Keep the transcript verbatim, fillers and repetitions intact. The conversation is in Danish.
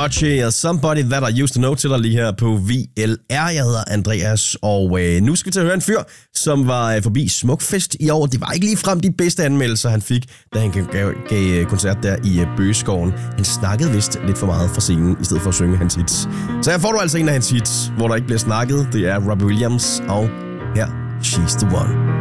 Archie og Somebody That I Used To Know til dig lige her på V L R. Jeg hedder Andreas, og øh, nu skal vi til at høre en fyr, som var øh, forbi Smukfest i år. Det var ikke lige frem de bedste anmeldelser, han fik, da han gav, gav koncert der i øh, Bøgeskoven. Han snakkede vist lidt for meget fra scenen, i stedet for at synge hans hits. Så her får du altså en af hans hits, hvor der ikke bliver snakket. Det er Robbie Williams, og her, She's The One.